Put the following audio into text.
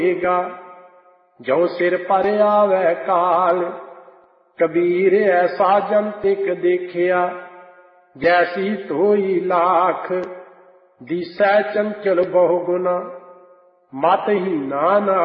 ਹੋਏਗਾ। ਜੋ ਸਿਰ ਪਰ ਆਵੈ ਕਾਲ, ਕਬੀਰ ਐਸਾ ਜੰਤਿਕ ਦੇਖਿਆ। ਜੈਸੀ ਧੋਈ ਲਾਖ, ਦੀਸੈ ਚੰਚਲ ਬਹੁ ਗੁਣਾ। ਮਤਹੀਨਾ ਨਾ